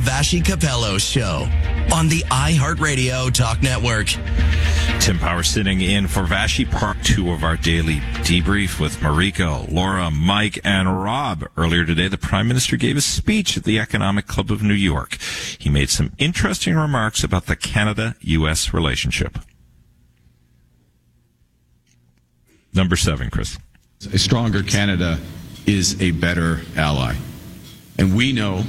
Vashi Capello Show on the iHeartRadio Talk Network. Tim Power sitting in for Vashi, part 2 of our daily debrief with Marika, Laura, Mike, and Rob. Earlier today, the Prime Minister gave a speech at the Economic Club of New York. He made some interesting remarks about the Canada-U.S. relationship. Number 7, Chris. A stronger Canada is a better ally. And we know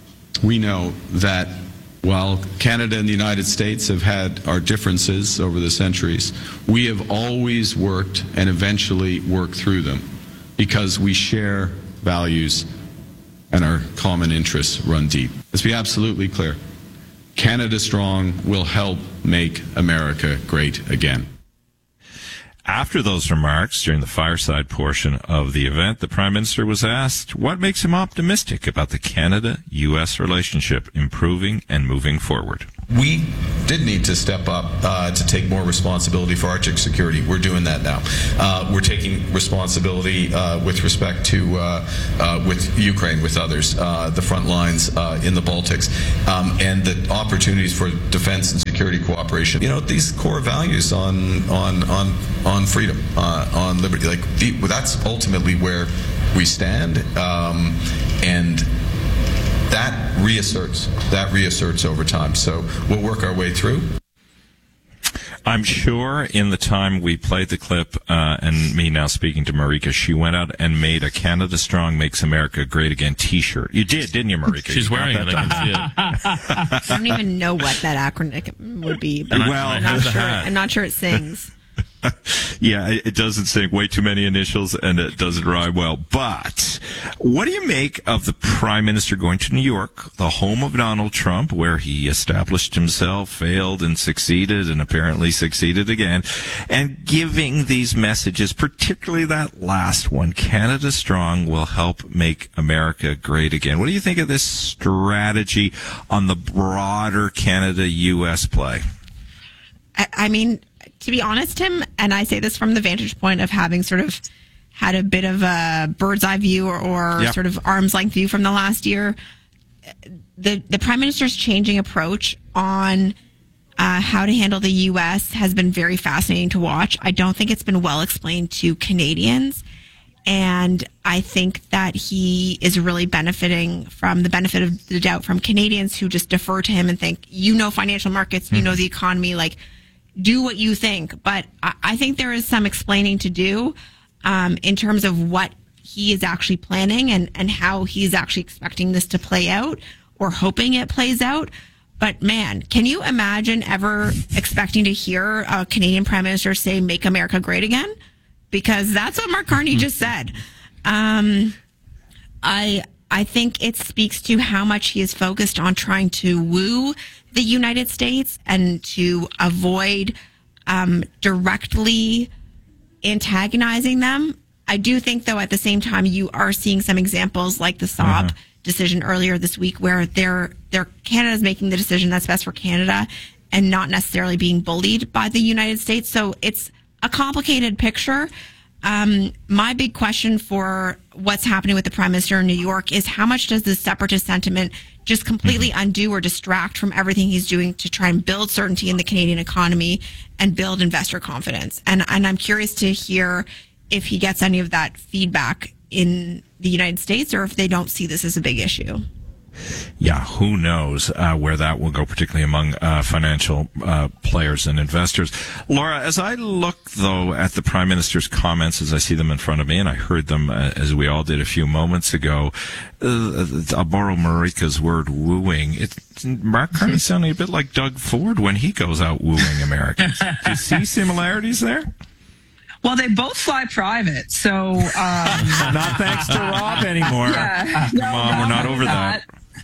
that while Canada and the United States have had our differences over the centuries, we have always worked and eventually worked through them because we share values and our common interests run deep. Let's be absolutely clear. Canada Strong will help make America great again. After those remarks, during the fireside portion of the event, the Prime Minister was asked what makes him optimistic about the Canada-U.S. relationship improving and moving forward. We did need to step up to take more responsibility for Arctic security. We're doing that now. We're taking responsibility with respect to with Ukraine, with others, the front lines in the Baltics, and the opportunities for defense and security cooperation. You know, these core values on freedom, on liberty, that's ultimately where we stand, and that reasserts over time. So we'll work our way through. I'm sure in the time we played the clip, and me now speaking to Marika, she went out and made a Canada Strong Makes America Great Again t-shirt. You did, didn't you, Marika? She's wearing it. I can see it. I don't even know what that acronym would be. But I'm not sure it sings. Yeah, it doesn't sing, way too many initials, and it doesn't rhyme well. But what do you make of the Prime Minister going to New York, the home of Donald Trump, where he established himself, failed and succeeded, and apparently succeeded again, and giving these messages, particularly that last one, Canada Strong will help make America great again? What do you think of this strategy on the broader Canada-U.S. play? I mean, to be honest, Tim, and I say this from the vantage point of having sort of had a bit of a bird's eye view or sort of arm's length view from the last year, the Prime Minister's changing approach on how to handle the U.S. has been very fascinating to watch. I don't think it's been well explained to Canadians. And I think that he is really benefiting from the benefit of the doubt from Canadians who just defer to him and think, financial markets, the economy, do what you think. But I think there is some explaining to do in terms of what he is actually planning and how he's actually expecting this to play out or hoping it plays out. But man, can you imagine ever expecting to hear a Canadian Prime Minister say, make America great again? Because that's what Mark Carney just said. I think it speaks to how much he is focused on trying to woo the United States and to avoid directly antagonizing them. I do think, though, at the same time, you are seeing some examples like the Saab decision earlier this week where Canada's making the decision that's best for Canada and not necessarily being bullied by the United States. So it's a complicated picture. My big question for what's happening with the Prime Minister in New York is how much does the separatist sentiment just completely undo or distract from everything he's doing to try and build certainty in the Canadian economy and build investor confidence? And I'm curious to hear if he gets any of that feedback in the United States or if they don't see this as a big issue. Yeah, who knows where that will go, particularly among financial players and investors. Laura, as I look, though, at the Prime Minister's comments as I see them in front of me, and I heard them as we all did a few moments ago, I'll borrow Marika's word, wooing. Mark Carney sounding a bit like Doug Ford when he goes out wooing Americans. Do you see similarities there? Well, they both fly private, so... not thanks to Rob anymore. Yeah, Come on, we're not over that.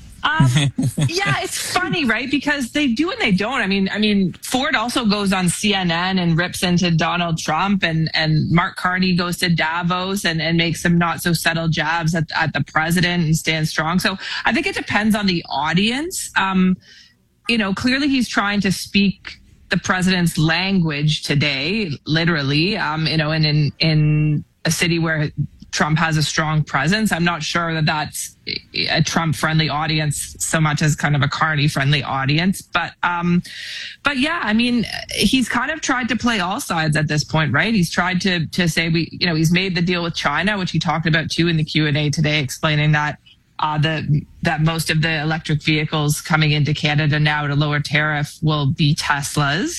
Yeah, it's funny, right? Because they do and they don't. I mean, Ford also goes on CNN and rips into Donald Trump, and Mark Carney goes to Davos and makes some not so subtle jabs at the president and stands strong. So I think it depends on the audience. Clearly he's trying to speak the president's language today, literally, and in a city where Trump has a strong presence. I'm not sure that that's a Trump-friendly audience so much as kind of a Carney-friendly audience. But yeah, I mean, he's kind of tried to play all sides at this point, right? He's tried to say he's made the deal with China, which he talked about too in the Q&A today, explaining that that most of the electric vehicles coming into Canada now at a lower tariff will be Teslas.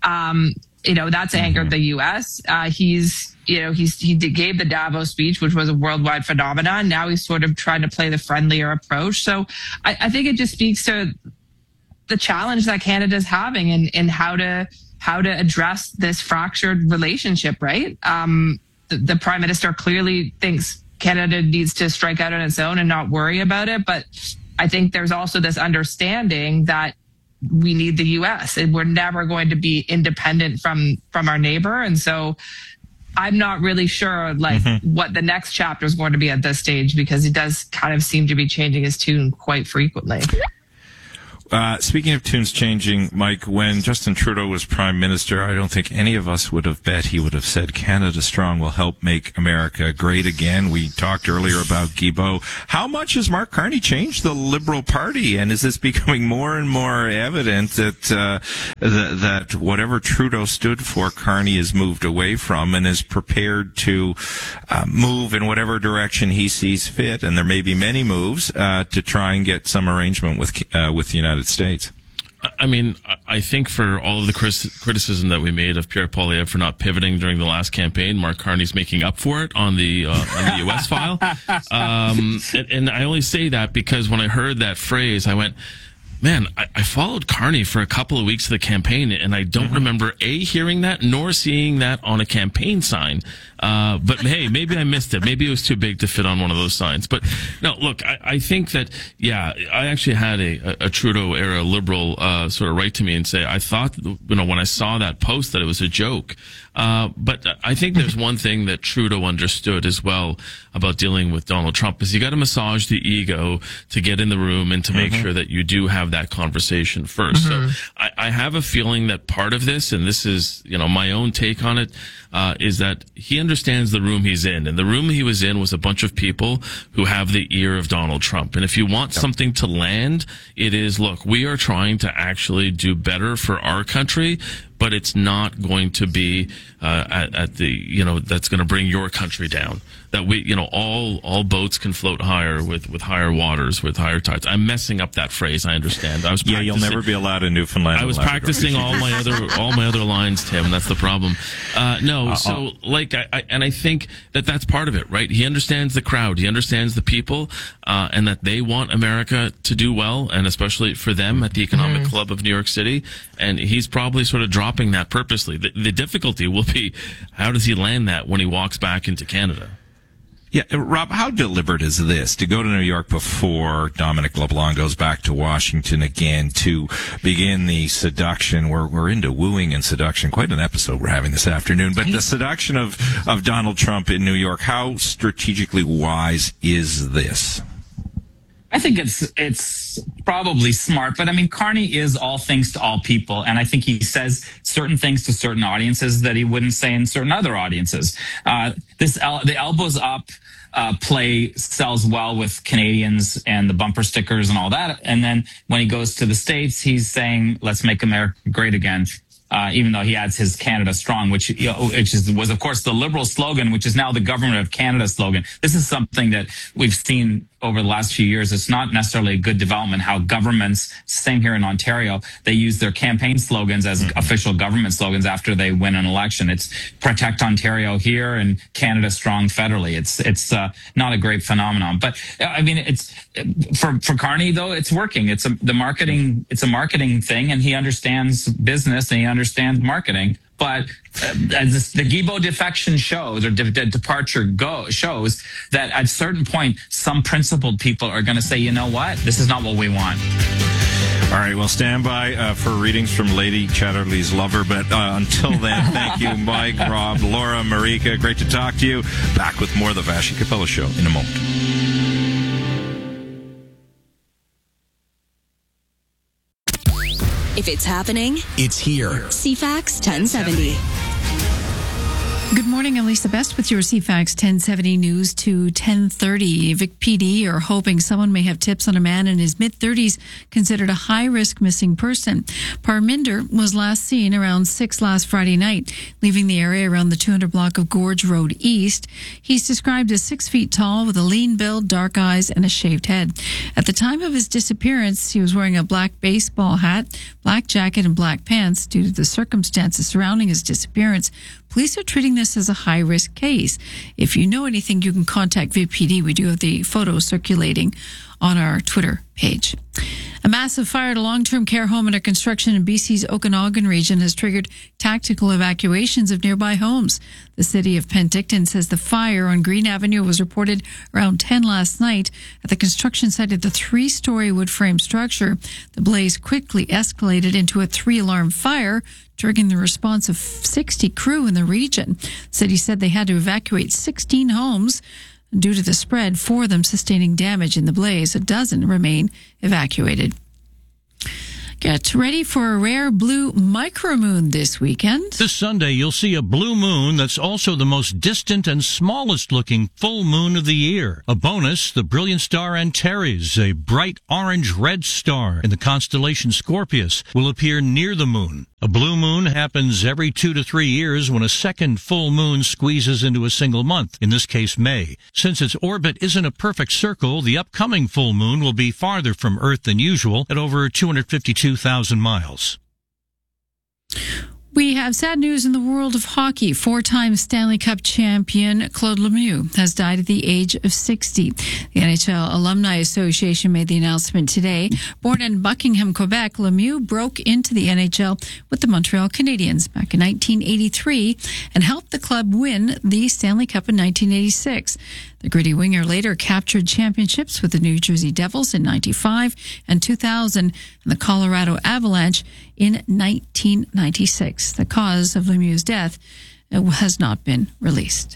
That's angered the U.S. He gave the Davos speech, which was a worldwide phenomenon. Now he's sort of trying to play the friendlier approach. So I think it just speaks to the challenge that Canada's having in how to address this fractured relationship, right? The Prime Minister clearly thinks Canada needs to strike out on its own and not worry about it. But I think there's also this understanding that we need the U.S. and we're never going to be independent from our neighbor. And so I'm not really sure what the next chapter is going to be at this stage, because he does kind of seem to be changing his tune quite frequently. Speaking of tunes changing, Mike, when Justin Trudeau was Prime Minister, I don't think any of us would have bet he would have said Canada Strong will help make America great again. We talked earlier about Guilbeault. How much has Mark Carney changed the Liberal Party? And is this becoming more and more evident that that whatever Trudeau stood for, Carney has moved away from and is prepared to move in whatever direction he sees fit? And there may be many moves to try and get some arrangement with the United States. I mean, I think for all of the criticism that we made of Pierre Poilievre for not pivoting during the last campaign, Mark Carney's making up for it on the U.S. file. And I only say that because when I heard that phrase, I went, man, I followed Carney for a couple of weeks of the campaign, and I don't remember hearing that nor seeing that on a campaign sign. But hey, maybe I missed it. Maybe it was too big to fit on one of those signs. But no, look, I think that, yeah, I actually had a Trudeau era Liberal sort of write to me and say, I thought, when I saw that post, that it was a joke. But I think there's one thing that Trudeau understood as well about dealing with Donald Trump is you got to massage the ego to get in the room and to make sure that you do have that conversation first. So I have a feeling that part of this, and this is, my own take on it, is that he understands the room he's in. And the room he was in was a bunch of people who have the ear of Donald Trump. And if you want something to land, it is, look, we are trying to actually do better for our country, but it's not going to be at the, that's going to bring your country down. That we, all boats can float higher with higher waters, with higher tides. I'm messing up that phrase. I understand. Yeah, you'll never be allowed in Newfoundland. I was practicing all my other lines, Tim. That's the problem. I think that's part of it, right? He understands the crowd. He understands the people, and that they want America to do well, and especially for them at the Economic Club of New York City. And he's probably sort of dropping that purposely. The difficulty will be, how does he land that when he walks back into Canada? Yeah, Rob, how deliberate is this to go to New York before Dominic LeBlanc goes back to Washington again to begin the seduction? We're into wooing and seduction. Quite an episode we're having this afternoon. But the seduction of Donald Trump in New York, how strategically wise is this? I think it's probably smart, but I mean, Carney is all things to all people, and I think he says certain things to certain audiences that he wouldn't say in certain other audiences. The elbows up play sells well with Canadians and the bumper stickers and all that, and then when he goes to the States, he's saying, "Let's make America great again." Even though he adds his Canada Strong, which was of course the Liberal slogan, which is now the Government of Canada slogan. This is something that we've seen over the last few years. It's not necessarily a good development how governments, same here in Ontario, they use their campaign slogans as official government slogans after they win an election. It's Protect Ontario here and Canada Strong federally. It's not a great phenomenon. But I mean, it's for Carney though, it's working. It's a marketing thing, and he understands business and he understands marketing. But as the Guilbeault defection shows, or departure shows, that at a certain point, some principled people are going to say, you know what, this is not what we want. All right, well, stand by for readings from Lady Chatterley's Lover. But until then, thank you, Mike, Rob, Laura, Marika. Great to talk to you. Back with more of the Vassy Capella Show in a moment. If it's happening, it's here. CFAX 1070. Good morning, I'm Lisa Best with your CFAX 1070 news to 1030. Vic PD are hoping someone may have tips on a man in his mid-30s considered a high-risk missing person. Parminder was last seen around 6 last Friday night, leaving the area around the 200 block of Gorge Road East. He's described as 6 feet tall with a lean build, dark eyes, and a shaved head. At the time of his disappearance, he was wearing a black baseball hat, black jacket, and black pants. Due to the circumstances surrounding his disappearance, police are treating this as a high-risk case. If you know anything, you can contact VPD. We do have the photos circulating on our Twitter page. A massive fire at a long-term care home under construction in BC's Okanagan region has triggered tactical evacuations of nearby homes. The city of Penticton says the fire on Green Avenue was reported around 10 last night at the construction site of the 3-story wood frame structure. The blaze quickly escalated into a 3-alarm fire, triggering the response of 60 crew in the region. The city said they had to evacuate 16 homes due to the spread, 4 of them sustaining damage in the blaze. A dozen remain evacuated. Get ready for a rare blue micromoon this weekend. This Sunday, you'll see a blue moon that's also the most distant and smallest looking full moon of the year. A bonus, the brilliant star Antares, a bright orange-red star in the constellation Scorpius, will appear near the moon. A blue moon happens every 2 to 3 years when a second full moon squeezes into a single month, in this case May. Since its orbit isn't a perfect circle, the upcoming full moon will be farther from Earth than usual at over 252,000 miles. We have sad news in the world of hockey. 4-time Stanley Cup champion Claude Lemieux has died at the age of 60. The NHL Alumni Association made the announcement today. Born in Buckingham, Quebec, Lemieux broke into the NHL with the Montreal Canadiens back in 1983 and helped the club win the Stanley Cup in 1986. The gritty winger later captured championships with the New Jersey Devils in 95 and 2000 and the Colorado Avalanche in 1996. The cause of Lemieux's death has not been released.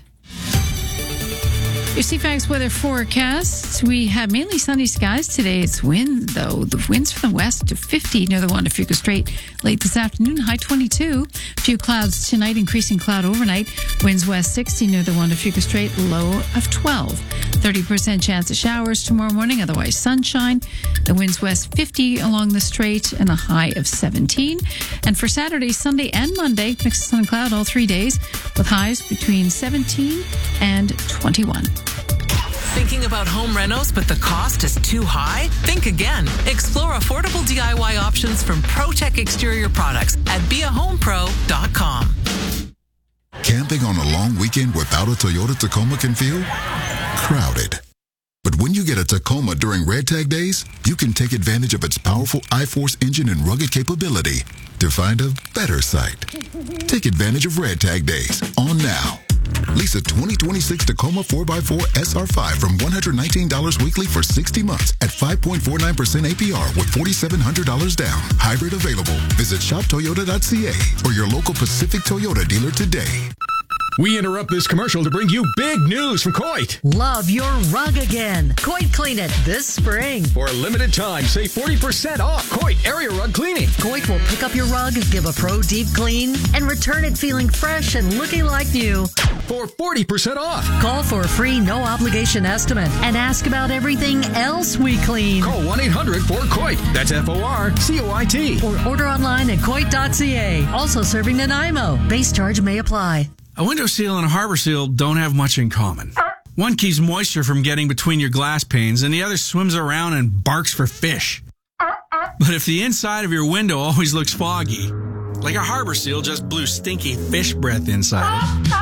Your CFAX weather forecasts. We have mainly sunny skies today. It's wind, though. The winds from the west to 50 near the Juan de Fuca Strait. Late this afternoon, high 22. A few clouds tonight, increasing cloud overnight. Winds west 60 near the Juan de Fuca Strait, low of 12. 30% chance of showers tomorrow morning, otherwise sunshine. The winds west 50 along the strait and a high of 17. And for Saturday, Sunday, and Monday, mixed sun and cloud all 3 days with highs between 17 and 21. Thinking about home renos, but the cost is too high? Think again. Explore affordable DIY options from ProTech Exterior Products at beahomepro.com. Camping on a long weekend without a Toyota Tacoma can feel crowded. But when you get a Tacoma during Red Tag Days, you can take advantage of its powerful iForce engine and rugged capability to find a better site. Take advantage of Red Tag Days on now. Lease a 2026 Tacoma 4x4 SR5 from $119 weekly for 60 months at 5.49% APR with $4,700 down. Hybrid available. Visit shoptoyota.ca or your local Pacific Toyota dealer today. We interrupt this commercial to bring you big news from Coit. Love your rug again. Coit Clean It this spring. For a limited time, save 40% off Coit Area Rug Cleaning. Coit will pick up your rug, give a pro deep clean, and return it feeling fresh and looking like new. For 40% off. Call for a free no-obligation estimate and ask about everything else we clean. Call 1-800-4COIT. That's FORCOIT. Or order online at coit.ca. Also serving Nanaimo. Base charge may apply. A window seal and a harbor seal don't have much in common. One keeps moisture from getting between your glass panes, and the other swims around and barks for fish. But if the inside of your window always looks foggy, like a harbor seal just blew stinky fish breath inside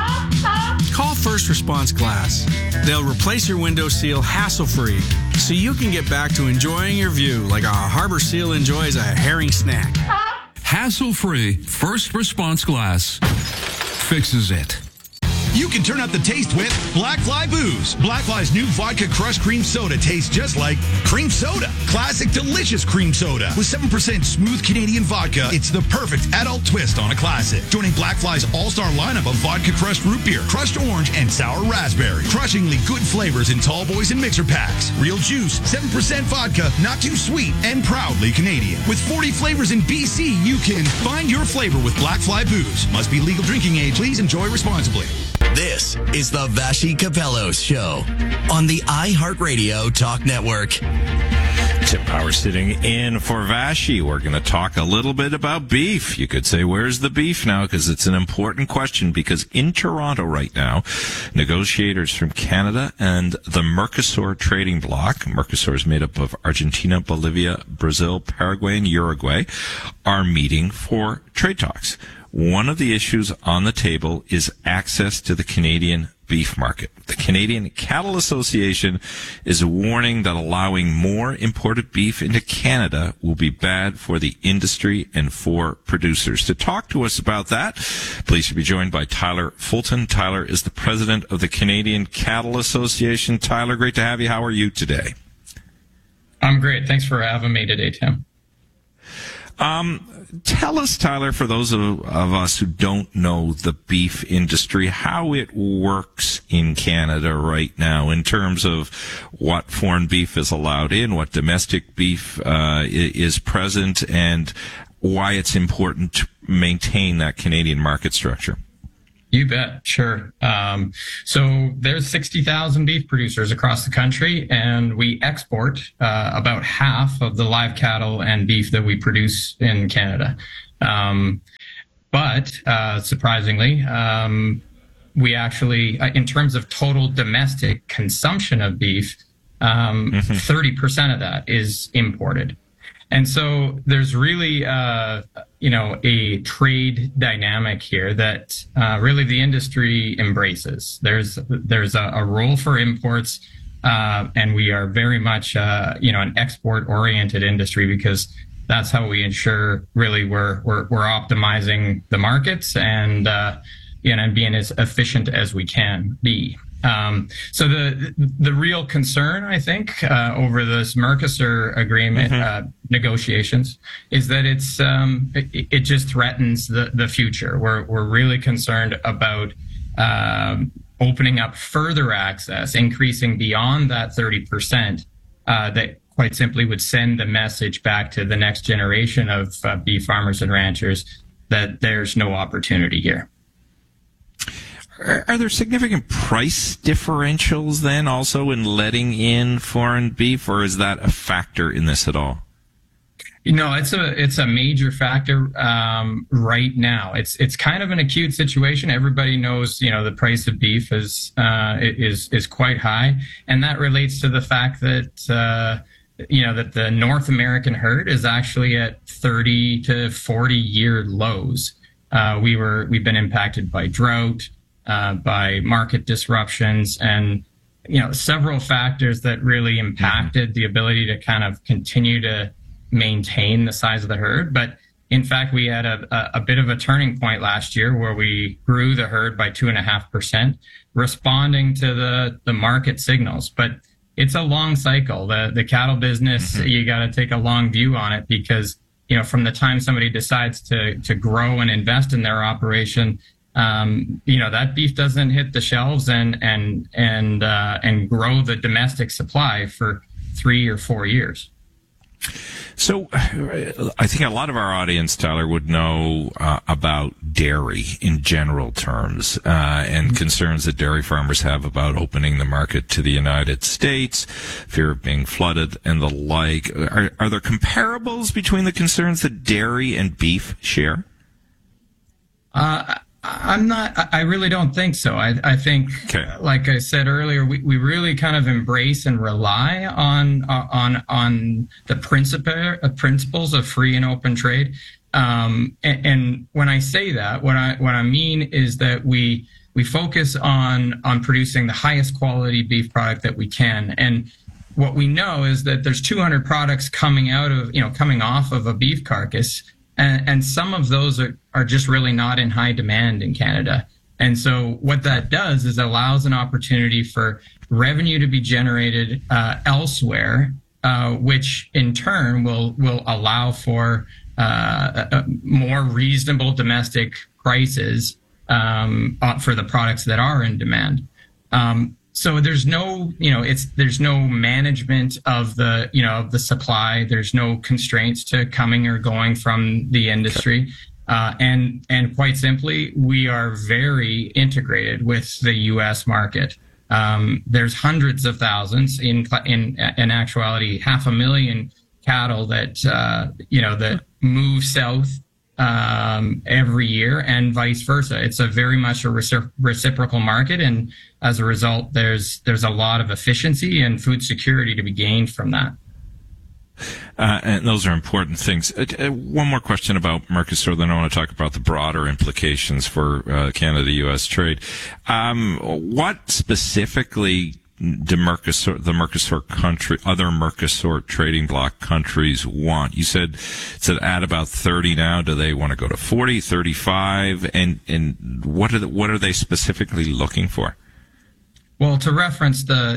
it, call First Response Glass. They'll replace your window seal hassle-free, so you can get back to enjoying your view like a harbor seal enjoys a herring snack. Hassle-free First Response Glass fixes it. You can turn up the taste with Black Fly Booze. Black Fly's new vodka crushed cream soda tastes just like cream soda. classic, delicious cream soda. With 7% smooth Canadian vodka, it's the perfect adult twist on a classic. Joining Black Fly's all-star lineup of vodka crushed root beer, crushed orange, and sour raspberry. Crushingly good flavors in tall boys and mixer packs. Real juice, 7% vodka, not too sweet, and proudly Canadian. With 40 flavors in BC, you can find your flavor with Black Fly Booze. Must be legal drinking age. Please enjoy responsibly. This is the Vashi Capellos Show on the iHeartRadio Talk Network. Tim Power sitting in for Vashi. We're going to talk a little bit about beef. You could say, where's the beef now? Because it's an important question, because in Toronto right now, negotiators from Canada and the Mercosur trading bloc, Mercosur is made up of Argentina, Bolivia, Brazil, Paraguay, and Uruguay, are meeting for trade talks. One of the issues on the table is access to the Canadian beef market. The Canadian Cattle Association is warning that allowing more imported beef into Canada will be bad for the industry and for producers. To talk to us about that, pleased to be joined by Tyler Fulton. Tyler is the president of the Canadian Cattle Association. Tyler, great to have you. How are you today? I'm great. Thanks for having me today, Tim. Tell us, Tyler, for those of us who don't know the beef industry, how it works in Canada right now in terms of what foreign beef is allowed in, what domestic beef is present, and why it's important to maintain that Canadian market structure. You bet. Sure. So there's 60,000 beef producers across the country, and we export about half of the live cattle and beef that we produce in Canada. But surprisingly, we actually, in terms of total domestic consumption of beef, 30% of that is imported. And so there's really, a trade dynamic here that really the industry embraces. There's a role for imports, and we are very much, an export-oriented industry, because that's how we ensure really we're optimizing the markets and being as efficient as we can be. So the real concern, I think, over this Mercosur agreement negotiations is that it just threatens the future. We're really concerned about opening up further access, increasing beyond that 30%, that quite simply would send the message back to the next generation of beef farmers and ranchers that there's no opportunity here. Are there significant price differentials then also in letting in foreign beef, or is that a factor in this at all? It's a major factor right now. It's kind of an acute situation. Everybody knows, the price of beef is quite high, and that relates to the fact that that the North American herd is actually at 30 to 40 year lows. We've been impacted by drought, by market disruptions, and several factors that really impacted the ability to kind of continue to maintain the size of the herd. But in fact, we had a bit of a turning point last year where we grew the herd by 2.5%, responding to the market signals. But it's a long cycle. The cattle business, you got to take a long view on it, because from the time somebody decides to grow and invest in their operation, that beef doesn't hit the shelves and grow the domestic supply for 3 or 4 years. So I think a lot of our audience, Tyler, would know about dairy in general terms, and concerns that dairy farmers have about opening the market to the United States, fear of being flooded, and the like. Are there comparables between the concerns that dairy and beef share? I really don't think so. I think, like I said earlier, we really kind of embrace and rely on the principles of free and open trade. And when I say that, what I mean is that we focus on producing the highest quality beef product that we can. And what we know is that there's 200 products coming off of a beef carcass. And some of those are just really not in high demand in Canada. And so what that does is allows an opportunity for revenue to be generated elsewhere which in turn will allow for more reasonable domestic prices for the products that are in demand. So there's no, there's no management of the supply. There's no constraints to coming or going from the industry. And quite simply, we are very integrated with the U.S. market. There's hundreds of thousands, in actuality, 500,000 cattle that that move south every year, and vice versa. It's a very much a reciprocal market, and as a result, there's a lot of efficiency and food security to be gained from that. And those are important things. One more question about Mercosur, then I want to talk about the broader implications for Canada-U.S. trade. What specifically do the Mercosur country, other Mercosur trading bloc countries want? You said it's at about 30 now. Do they want to go to 40, 35? And what are they specifically looking for? Well, to reference the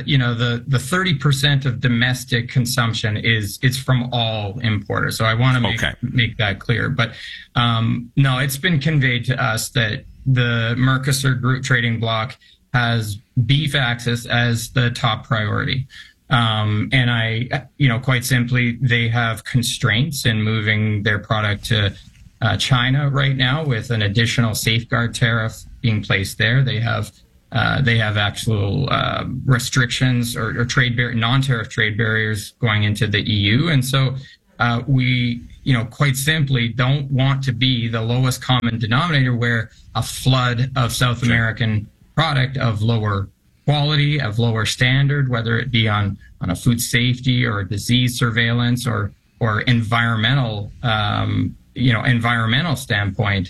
30% of domestic consumption it's from all importers. So I want to make that clear. But no, it's been conveyed to us that the Mercosur group trading bloc has beef access as the top priority. And quite simply, they have constraints in moving their product to China right now, with an additional safeguard tariff being placed there. They have actual restrictions or non-tariff trade barriers going into the EU. And so we, quite simply don't want to be the lowest common denominator where a flood of South American product of lower quality, of lower standard, whether it be on a food safety or disease surveillance or environmental, environmental standpoint,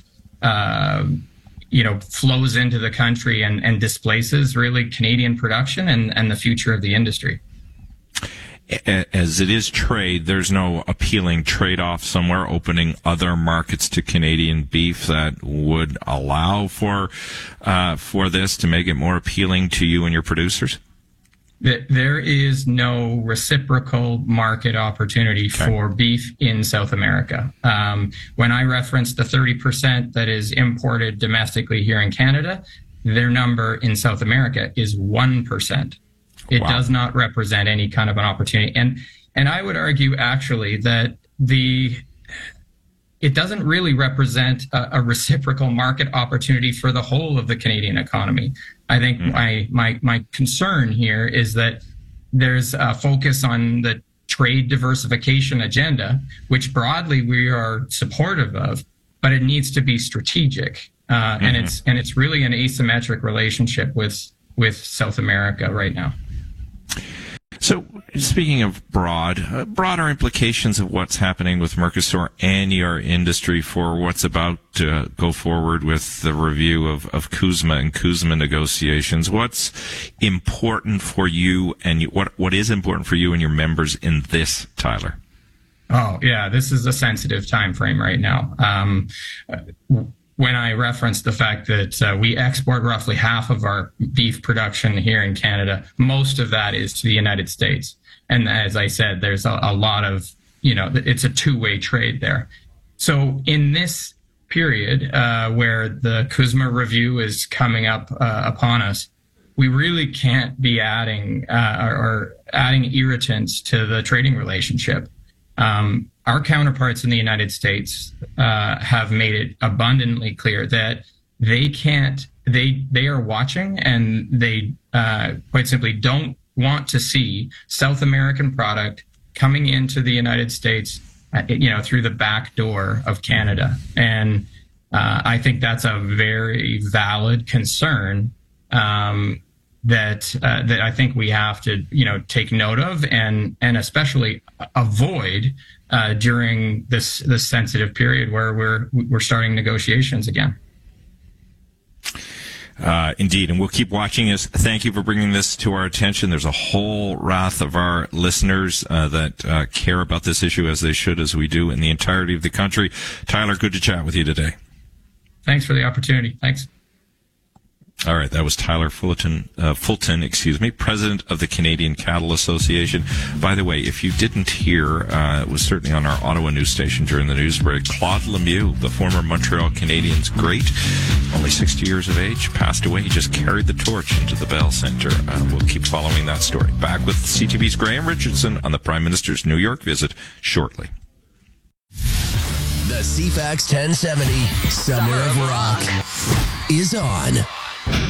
flows into the country and displaces really Canadian production and the future of the industry. As it is trade, there's no appealing trade-off somewhere opening other markets to Canadian beef that would allow for this to make it more appealing to you and your producers? There is no reciprocal market opportunity for beef in South America. When I referenced the 30% that is imported domestically here in Canada, their number in South America is 1%. It does not represent any kind of an opportunity. And I would argue actually that it doesn't really represent a reciprocal market opportunity for the whole of the Canadian economy. I think my concern here is that there's a focus on the trade diversification agenda, which broadly we are supportive of, but it needs to be strategic. And it's really an asymmetric relationship with South America right now. So, speaking of broader implications of what's happening with Mercosur and your industry for what's about to go forward with the review of CUSMA and CUSMA negotiations, what's important for you and what is important for you and your members in this, Tyler? Oh, yeah, this is a sensitive time frame right now. When I referenced the fact that we export roughly half of our beef production here in Canada, most of that is to the United States. And as I said, there's a lot of, it's a two-way trade there. So in this period where the CUSMA review is coming up upon us, we really can't be adding irritants to the trading relationship. Our counterparts in the United States have made it abundantly clear that they are watching, and they quite simply don't want to see South American product coming into the United States, through the back door of Canada. And I think that's a very valid concern that I think we have to, take note of and especially avoid during this sensitive period where we're starting negotiations again. Indeed, and we'll keep watching this. Thank you for bringing this to our attention. There's a whole raft of our listeners that care about this issue, as they should, as we do in the entirety of the country. Tyler, good to chat with you today. Thanks for the opportunity. Thanks. All right, that was Tyler Fulton, president of the Canadian Cattle Association. By the way, if you didn't hear, it was certainly on our Ottawa news station during the news break, Claude Lemieux, the former Montreal Canadiens great, only 60 years of age, passed away. He just carried the torch into the Bell Centre. We'll keep following that story. Back with CTV's Graham Richardson on the Prime Minister's New York visit shortly. The CFAX 1070 Summer of Rock is on.